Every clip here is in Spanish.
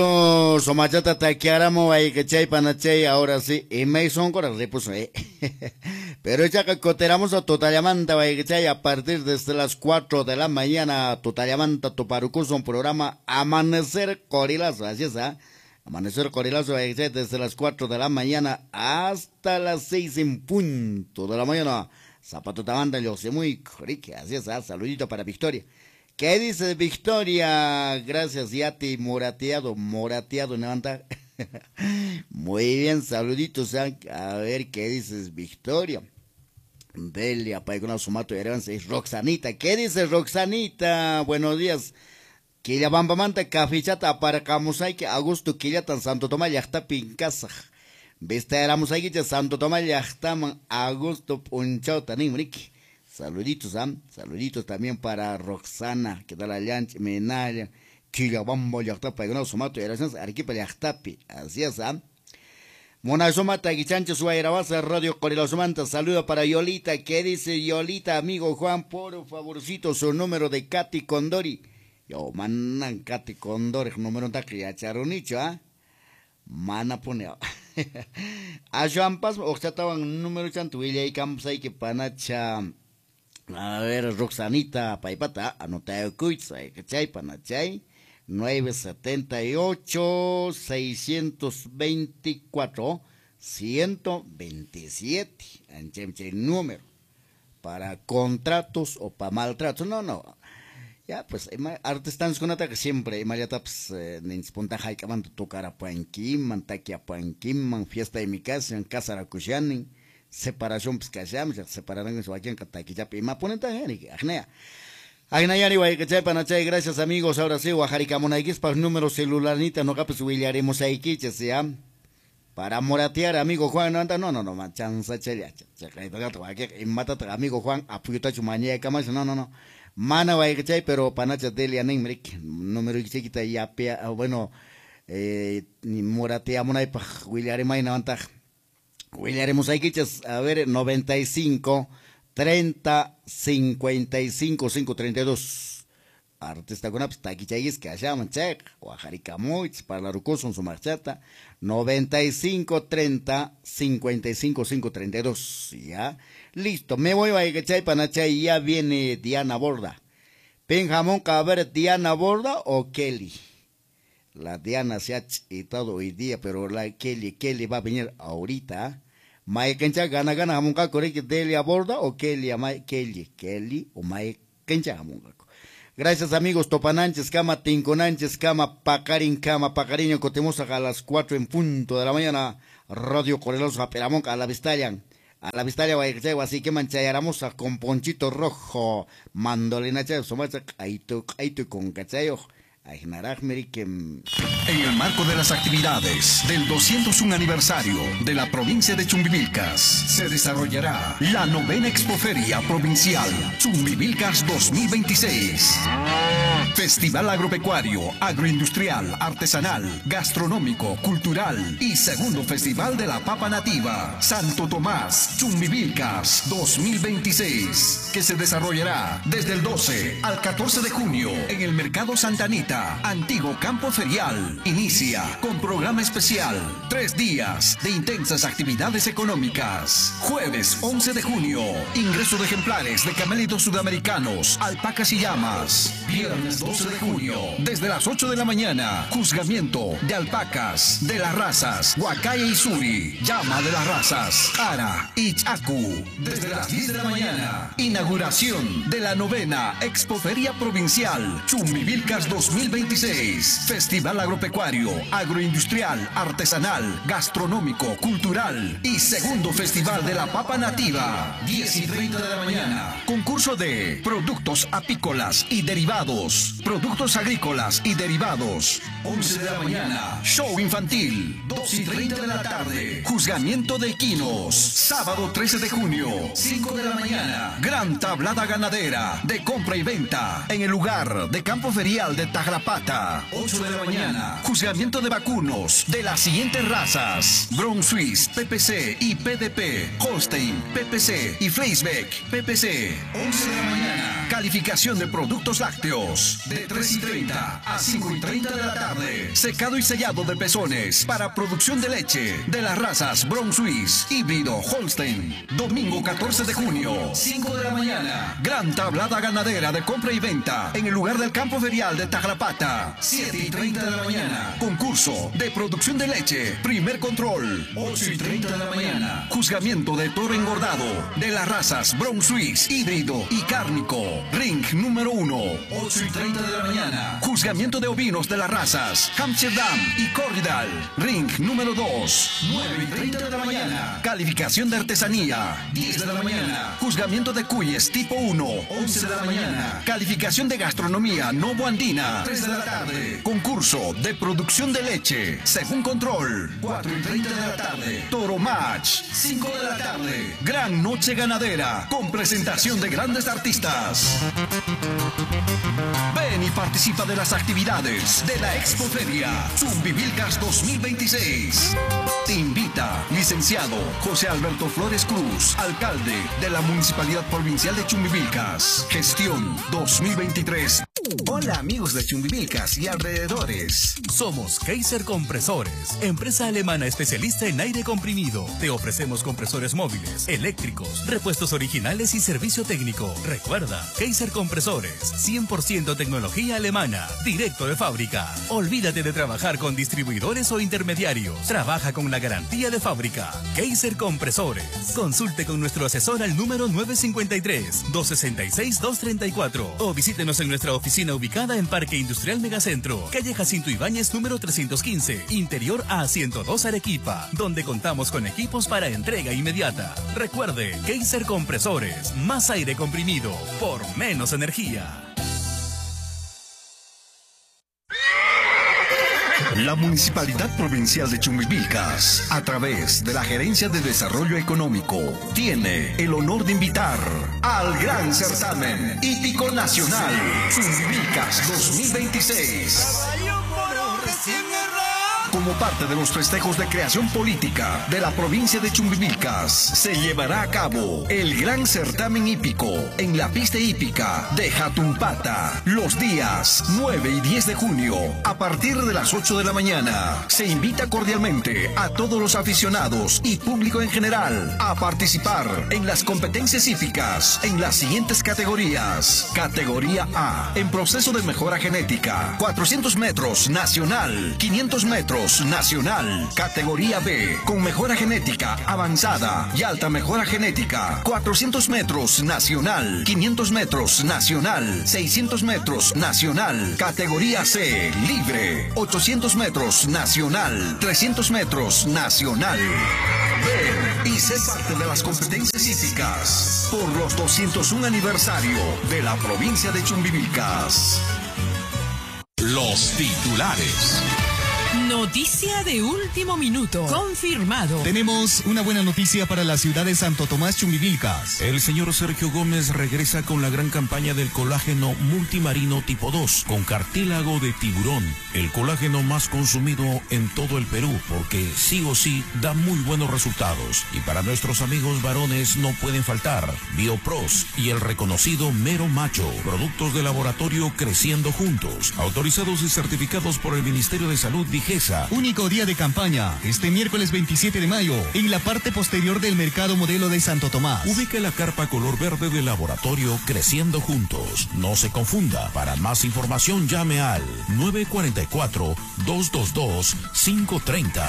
Somachata taquiáramos ahí que chay panachay, ahora sí, y me son con el repuso, Pero ya que coteramos a Totalamanta, ahí que chay, a partir desde las 4 de la mañana, Totalamanta, Toparucus, un programa Amanecer Corilazo, así es, ¿ah? Amanecer Corilazo, ahí que chay, desde las 4 de la mañana hasta las 6 en punto de la mañana. Zapato Tabanda, yo sé muy corique, así es, ¿ah? Saludito para Victoria. ¿Qué dice Victoria? Gracias, Yati, morateado, levanta. Muy bien, saluditos. A ver, ¿qué dices, Victoria? Delia, Paigona Sumato, es Roxanita. ¿Qué dice Roxanita? Buenos días. Quilla Bamba Manta, Cafichata, para Camusay, Augusto, Quilla tan Santo Tomás, Yachta Pincasa. Viste, éramos aquí, Santo Tomás, Yachta, Augusto, Punchauta, Nimrique. Saluditos, saluditos también para Roxana, que da la llancha, Menaya, Quillabambo, Yachtapi, Paigona Sumato, Arequipa, Yachtapi, así es, Mona Somata, Guichancho, Suairabasa, Radio Corilosomanta, saludo para Yolita, ¿qué dice Yolita, amigo Juan? Por favorcito, su número de Katy Condori. Yo, manan Katy Condori, número de Criacharonicho, Mana pone. A Joan Paz, Oxataban, número chanto, y Campsay, que panacha. A ver, Roxanita, Paipata, anota el quiz, ¿cachai? Panachay, 978, 624, 127, anchemche número, para contratos o para maltratos, no, ya, pues, artesanos con ataque siempre, María Taps, Ninsponta Haikaman, tocar a Panquim, Mantaki a Panquim, fiesta de mi casa, en casa de Cushanin. Separación, pues que hacemos, separarán en su aquí en Cataquichapi, y Maponeta, Agnea. Agnayari, Guaycachay, Panachay, gracias amigos, ahora sí, Guajaricamonaikis, para el número celularnita, no capes, huillaremos ahí, ¿ya? Para moratear, amigo Juan, no, machanza, cheliacha, y mata, amigo Juan, apuyota chumaña, camas, no. Mana, Guaycachay, pero Panacha Delia Nemric, número chiquita, ya, bueno, ni moratea, monaipa, huillaremos ahí, no, William Aiquichas, a ver, 95 30 55 532. Artista con apps, taquichayis que hallaman check, Guajaricamoich, para la rucoso en su marchata, 95 30 55 532. Ya, listo, me voy a Aiguichay, Panachay, ya viene Diana Borda. Benjamón, a ver, Diana Borda o Kelly. La Diana se ha chitado hoy día, pero la Kelly va a venir ahorita. Mae Kencha gana jamunga correcto Delia Borda o Kelly o Mae Kencha jamunga. Gracias amigos, Topananches, Cama, Tinconanches, Cama, Pacariño, Cotemosa a las 4 en punto de la mañana. Radio Corelosa, Peramonca, a la Vistalia, así que manchayáramos con Ponchito Rojo, Mandolina Chay, Somacha, Aito con Cachayo. En el marco de las actividades del 201 aniversario de la provincia de Chumbivilcas, se desarrollará la 9ª Expoferia Provincial Chumbivilcas 2026. Festival agropecuario, agroindustrial, artesanal, gastronómico, cultural y segundo Festival de la Papa Nativa Santo Tomás Chumbivilcas 2026, que se desarrollará desde el 12 al 14 de junio en el Mercado Santa Anita, antiguo campo ferial. Inicia con programa especial, 3 días de intensas actividades económicas. Jueves 11 de junio, ingreso de ejemplares de camélidos sudamericanos, alpacas y llamas. Viernes 12 de junio, desde las 8 de la mañana, juzgamiento de alpacas de las razas Huacaya y Suri, llama de las razas Ara y Chacu. Desde las 10 de la mañana, inauguración de la 9ª Expoferia Provincial Chumbivilcas 2026. Festival agropecuario, agroindustrial, artesanal, gastronómico, cultural y segundo Festival de la Papa Nativa. 10 y 30 de la mañana. Concurso de productos apícolas y derivados. Productos agrícolas y derivados. 11 de la mañana. Show infantil. 2 y 30 de la tarde. Juzgamiento de equinos. Sábado 13 de junio. 5 de la mañana. Gran tablada ganadera de compra y venta en el lugar de campo ferial de Tagrapata. 8 de la mañana. Juzgamiento de vacunos de las siguientes razas: Brown Swiss, PPC y PDP, Holstein, PPC y Fleisbeck, PPC. 11 de la mañana. Calificación de productos lácteos. De 3:30 a 5:30 de la tarde. Secado y sellado de pezones para producción de leche de las razas Brown Swiss, híbrido Holstein. Domingo 14 de junio, 5 de la mañana. Gran tablada ganadera de compra y venta en el lugar del campo ferial de Taglapata. 7:30 de la mañana. Concurso de producción de leche. Primer control. 8:30 de la mañana. Juzgamiento de toro engordado de las razas Brown Swiss, híbrido y cárnico. Ring número 1. 8:30 de la mañana. Juzgamiento de ovinos de las razas Hampshire Dam y Corridal. Ring número 2. 9:30 de la mañana. Calificación de artesanía. 10 de la mañana. Juzgamiento de cuyes tipo 1. 11 de la mañana. Calificación de gastronomía Novo Andina. 3 de la tarde. Concurso de producción de leche. Según control. 4:30 de la tarde. Toro Match. 5 de la tarde. Gran noche ganadera. Con presentación de grandes artistas. Ven y participa de las actividades de la Expoferia Chumbivilcas 2026. Te invita licenciado José Alberto Flores Cruz, alcalde de la Municipalidad Provincial de Chumbivilcas. Gestión 2023. Hola amigos de Chumbivilcas y alrededores. Somos Kaiser Compresores, empresa alemana especialista en aire comprimido. Te ofrecemos compresores móviles, eléctricos, repuestos originales y servicio técnico. Recuerda, Kaiser Compresores, 100% tecnología alemana, directo de fábrica. Olvídate de trabajar con distribuidores o intermediarios. Trabaja con la garantía de fábrica. Kaiser Compresores. Consulte con nuestro asesor al número 953-266-234 o visítenos en nuestra oficina ubicada en Parque Industrial Megacentro, calle Jacinto Ibáñez número 315, interior A102 Arequipa, donde contamos con equipos para entrega inmediata. Recuerde, Kaiser Compresores, más aire comprimido por menos energía. La Municipalidad Provincial de Chumbivilcas, a través de la Gerencia de Desarrollo Económico, tiene el honor de invitar al gran certamen hípico nacional Chumbivilcas 2026. Como parte de los festejos de creación política de la provincia de Chumbivilcas, se llevará a cabo el gran certamen hípico en la pista hípica de Jatumpata los días 9 y 10 de junio a partir de las 8 de la mañana. Se invita cordialmente a todos los aficionados y público en general a participar en las competencias hípicas en las siguientes categorías. Categoría A, en proceso de mejora genética, 400 metros nacional, 500 metros nacional. Categoría B, con mejora genética avanzada y alta mejora genética, 400 metros nacional, 500 metros nacional, 600 metros nacional. Categoría C, libre, 800 metros nacional, 300 metros nacional. Ven y sé parte de las competencias hípicas por los 201 aniversario de la provincia de Chumbivilcas. Los titulares. Noticia de último minuto. Confirmado. Tenemos una buena noticia para la ciudad de Santo Tomás, Chumbivilcas. El señor Sergio Gómez regresa con la gran campaña del colágeno multimarino tipo 2, con cartílago de tiburón, el colágeno más consumido en todo el Perú, porque sí o sí da muy buenos resultados. Y para nuestros amigos varones no pueden faltar Biopros y el reconocido Mero Macho, productos de laboratorio creciendo juntos, autorizados y certificados por el Ministerio de Salud Digesa. Único día de campaña, este miércoles 27 de mayo, en la parte posterior del Mercado Modelo de Santo Tomás. Ubica la carpa color verde del laboratorio Creciendo Juntos. No se confunda. Para más información llame al 944-222-530.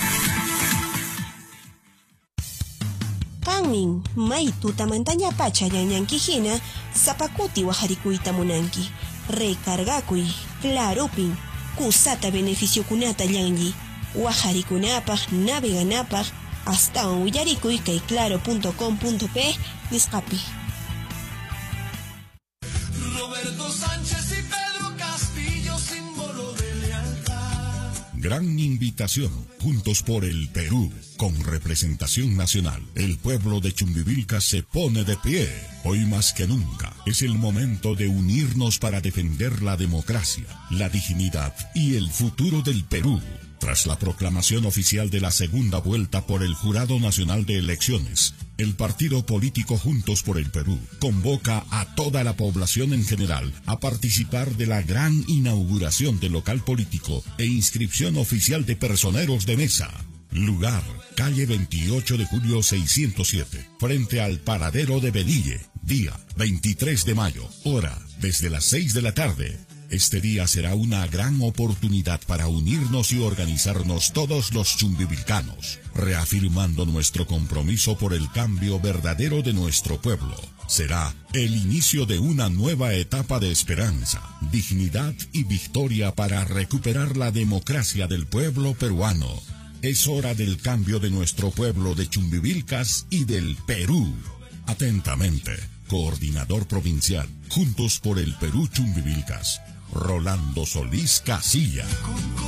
Kannin, may tutamantaña pacha yanyankijina, zapakuti wajarikuita munanki. Recargakuy, clarupin, kusata beneficio kunata yanyi. Wajarikunapaj, naveganapaj, hasta uyarikuy kay claro.com.p nisqapi. Roberto Sánchez y Pedro Castillo, símbolo de lealtad. Gran invitación, juntos por el Perú, con representación nacional. El pueblo de Chumbivilcas se pone de pie. Hoy más que nunca es el momento de unirnos para defender la democracia, la dignidad y el futuro del Perú. Tras la proclamación oficial de la segunda vuelta por el Jurado Nacional de Elecciones, el partido político Juntos por el Perú convoca a toda la población en general a participar de la gran inauguración del local político e inscripción oficial de personeros de mesa. Lugar, calle 28 de julio 607, frente al paradero de Belille. Día, 23 de mayo. Hora, desde las 6 de la tarde. Este día será una gran oportunidad para unirnos y organizarnos todos los chumbivilcanos, reafirmando nuestro compromiso por el cambio verdadero de nuestro pueblo. Será el inicio de una nueva etapa de esperanza, dignidad y victoria para recuperar la democracia del pueblo peruano. Es hora del cambio de nuestro pueblo de Chumbivilcas y del Perú. Atentamente, Coordinador Provincial, Juntos por el Perú Chumbivilcas, Rolando Solís Casilla.